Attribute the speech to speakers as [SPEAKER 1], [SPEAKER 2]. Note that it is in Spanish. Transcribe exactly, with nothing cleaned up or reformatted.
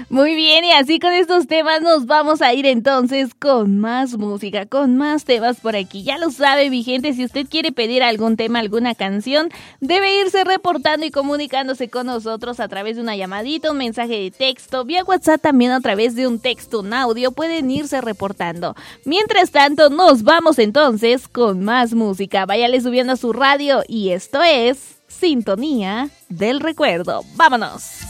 [SPEAKER 1] Muy bien, y así con estos temas nos vamos a ir entonces con más música, con más temas por aquí. Ya lo sabe, mi gente, si usted quiere pedir algún tema, alguna canción, debe irse reportando y comunicándose con nosotros a través de una llamadita, un mensaje de texto, vía WhatsApp también a través de un texto, un audio, pueden irse reportando. Mientras tanto, nos vamos entonces con más música. Váyale subiendo a su radio y esto es Sintonía del Recuerdo. ¡Vámonos!